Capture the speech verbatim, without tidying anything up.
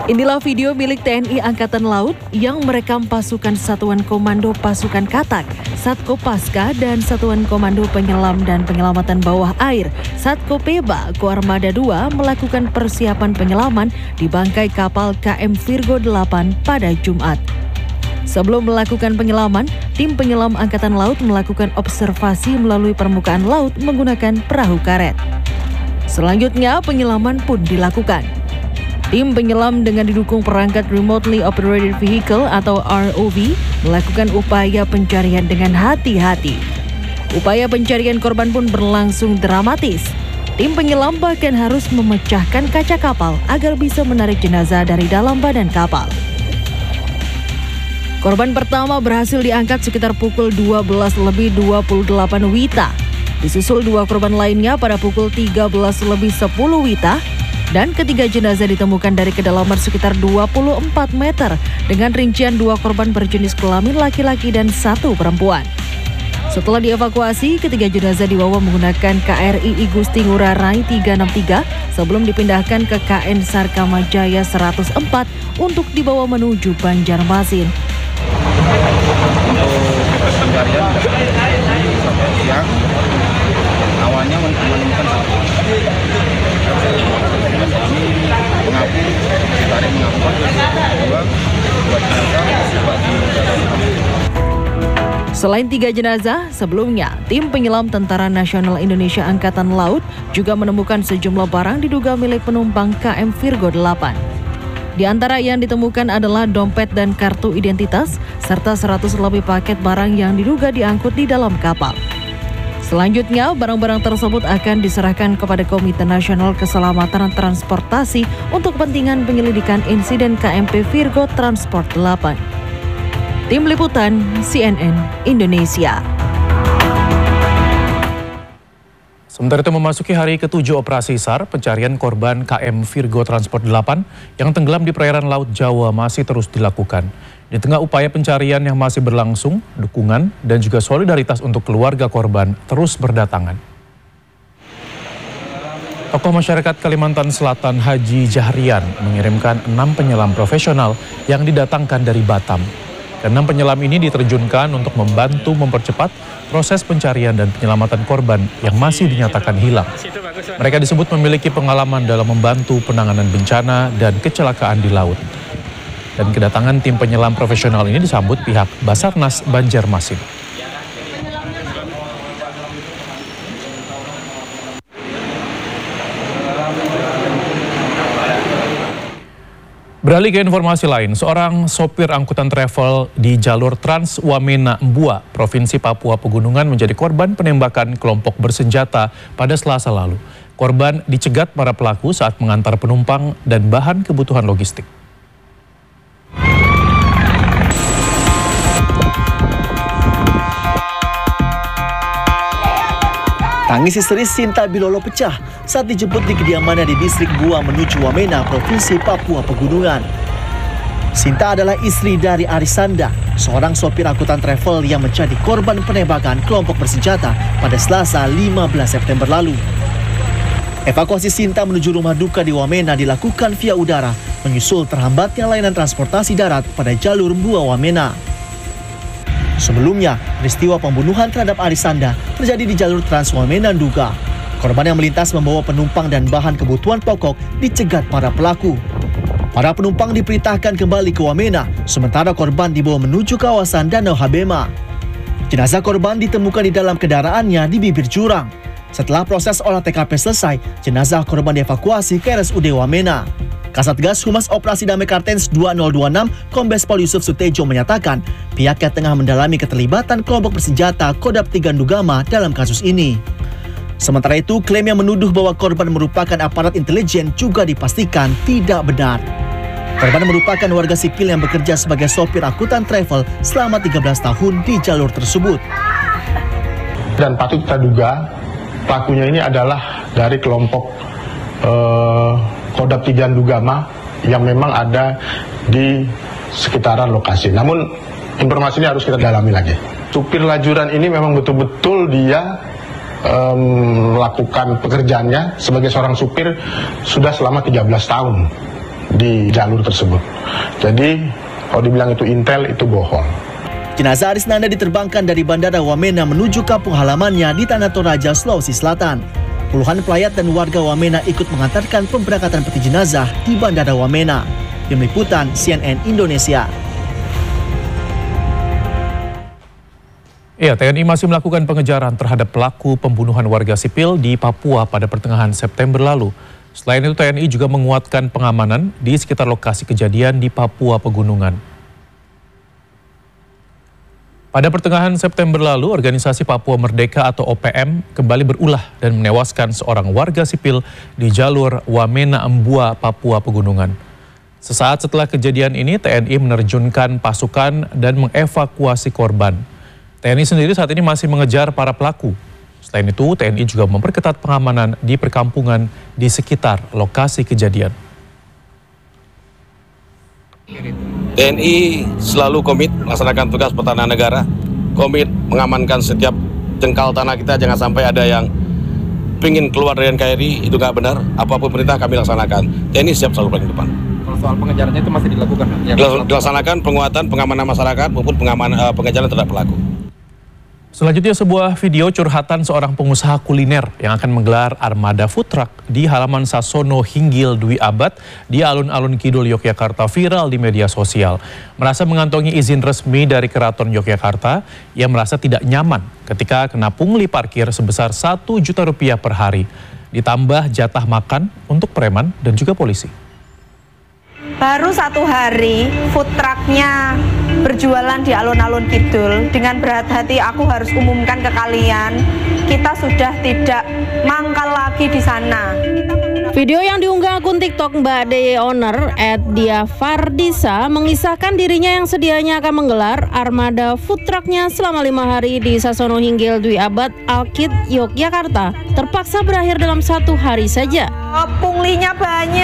Inilah video milik T N I Angkatan Laut yang merekam pasukan Satuan Komando Pasukan Katak, Satkopaska, dan Satuan Komando Penyelam dan Penyelamatan Bawah Air, Satkopeba, Koarmada dua melakukan persiapan penyelaman di bangkai kapal K M Virgo delapan pada Jumat. Sebelum melakukan penyelaman, tim penyelam Angkatan Laut melakukan observasi melalui permukaan laut menggunakan perahu karet. Selanjutnya, penyelaman pun dilakukan. Tim penyelam dengan didukung perangkat Remotely Operated Vehicle atau R O V melakukan upaya pencarian dengan hati-hati. Upaya pencarian korban pun berlangsung dramatis. Tim penyelam bahkan harus memecahkan kaca kapal agar bisa menarik jenazah dari dalam badan kapal. Korban pertama berhasil diangkat sekitar pukul dua belas lebih dua puluh delapan Wita. Disusul dua korban lainnya pada pukul tiga belas lebih sepuluh Wita. Dan ketiga jenazah ditemukan dari kedalaman sekitar dua puluh empat meter dengan rincian dua korban berjenis kelamin laki-laki dan satu perempuan. Setelah dievakuasi, ketiga jenazah dibawa menggunakan K R I Igusti Ngurah Rai tiga enam tiga sebelum dipindahkan ke K N Sarkamajaya seratus empat untuk dibawa menuju Banjarmasin. Untuk pencarian sampai siang, awalnya menemukan satu ini mengaku ditarik mengaku dua dua jenazah di dalam. Selain tiga jenazah, sebelumnya tim penyelam Tentara Nasional Indonesia Angkatan Laut juga menemukan sejumlah barang diduga milik penumpang K M Virgo delapan. Di antara yang ditemukan adalah dompet dan kartu identitas, serta seratus lebih paket barang yang diduga diangkut di dalam kapal. Selanjutnya, barang-barang tersebut akan diserahkan kepada Komite Nasional Keselamatan Transportasi untuk kepentingan penyelidikan insiden K M P Virgo Transport delapan. Tim Liputan C N N Indonesia. Sementara itu memasuki hari ketujuh operasi SAR, pencarian korban K M Virgo Transport delapan yang tenggelam di perairan Laut Jawa masih terus dilakukan. Di tengah upaya pencarian yang masih berlangsung, dukungan dan juga solidaritas untuk keluarga korban terus berdatangan. Tokoh masyarakat Kalimantan Selatan Haji Jahrian mengirimkan enam penyelam profesional yang didatangkan dari Batam. Enam penyelam ini diterjunkan untuk membantu mempercepat proses pencarian dan penyelamatan korban yang masih dinyatakan hilang. Mereka disebut memiliki pengalaman dalam membantu penanganan bencana dan kecelakaan di laut. Dan kedatangan tim penyelam profesional ini disambut pihak Basarnas Banjarmasin. Beralih ke informasi lain, seorang sopir angkutan travel di jalur Trans Wamena Mbua, Provinsi Papua Pegunungan menjadi korban penembakan kelompok bersenjata pada Selasa lalu. Korban dicegat para pelaku saat mengantar penumpang dan bahan kebutuhan logistik. Tangis histeris Sinta Bilolo pecah saat dijemput di kediamannya di distrik Bua menuju Wamena, Provinsi Papua Pegunungan. Sinta adalah istri dari Arisanda, seorang sopir angkutan travel yang menjadi korban penembakan kelompok bersenjata pada Selasa lima belas September lalu. Evakuasi Sinta menuju rumah duka di Wamena dilakukan via udara, menyusul terhambatnya layanan transportasi darat pada jalur Bua Wamena. Sebelumnya, peristiwa pembunuhan terhadap Arisanda terjadi di jalur Trans Wamena Nduga. Korban yang melintas membawa penumpang dan bahan kebutuhan pokok dicegat para pelaku. Para penumpang diperintahkan kembali ke Wamena, sementara korban dibawa menuju kawasan Danau Habema. Jenazah korban ditemukan di dalam kendaraannya di bibir jurang. Setelah proses olah T K P selesai, jenazah korban dievakuasi ke R S U D Wamena. Kasatgas Humas Operasi Damai Kartens dua nol dua enam Kombes Pol Yusuf Sutejo menyatakan pihaknya tengah mendalami keterlibatan kelompok bersenjata Kodam tiga Ndugama dalam kasus ini. Sementara itu, klaim yang menuduh bahwa korban merupakan aparat intelijen juga dipastikan tidak benar. Korban merupakan warga sipil yang bekerja sebagai sopir angkutan travel selama tiga belas tahun di jalur tersebut. Dan patut kita duga pelakunya ini adalah dari kelompok uh... Kodam tiga Ndugama yang memang ada di sekitaran lokasi. Namun informasi ini harus kita dalami lagi. Supir lajuran ini memang betul-betul dia um, melakukan pekerjaannya sebagai seorang supir sudah selama tiga belas tahun. di jalur tersebut. Jadi kalau dibilang itu intel, itu bohong. Jenazah Arisnanda diterbangkan dari Bandara Wamena menuju kampung halamannya di Tanah Toraja, Sulawesi Selatan. Puluhan pelayat dan warga Wamena ikut mengantarkan pemberangkatan peti jenazah di Bandara Wamena. Tim Liputan C N N Indonesia. Ya, T N I masih melakukan pengejaran terhadap pelaku pembunuhan warga sipil di Papua pada pertengahan September lalu. Selain itu, T N I juga menguatkan pengamanan di sekitar lokasi kejadian di Papua Pegunungan. Pada pertengahan September lalu, organisasi Papua Merdeka atau O P M kembali berulah dan menewaskan seorang warga sipil di jalur Wamena Embua, Papua Pegunungan. Sesaat setelah kejadian ini, T N I menerjunkan pasukan dan mengevakuasi korban. T N I sendiri saat ini masih mengejar para pelaku. Selain itu, T N I juga memperketat pengamanan di perkampungan di sekitar lokasi kejadian. T N I selalu komit melaksanakan tugas pertahanan negara, komit mengamankan setiap jengkal tanah kita, jangan sampai ada yang ingin keluar dari N K R I, itu nggak benar. Apapun perintah kami laksanakan. T N I siap selalu paling depan. Kalau soal pengejarannya itu masih dilakukan? Ya, dilaksanakan penguatan pengamanan masyarakat maupun pengamanan uh, pengejaran terhadap pelaku. Selanjutnya, sebuah video curhatan seorang pengusaha kuliner yang akan menggelar armada food truck di halaman Sasono Hinggil Dwi Abad di alun-alun Kidul Yogyakarta viral di media sosial. Merasa mengantongi izin resmi dari Keraton Yogyakarta, ia merasa tidak nyaman ketika kena pungli parkir sebesar satu juta rupiah per hari. Ditambah jatah makan untuk preman dan juga polisi. Baru satu hari food trucknya berjualan di alun-alun Kidul. Dengan berat hati aku harus umumkan ke kalian, kita sudah tidak mangkal lagi di sana. Video yang diunggah akun TikTok Mbak D Y Owner at Dia Fardisa mengisahkan dirinya yang sedianya akan menggelar armada food trucknya selama lima hari di Sasono Hinggil Dwi Abad Alkid Yogyakarta terpaksa berakhir dalam satu hari saja. Punglinya banyak.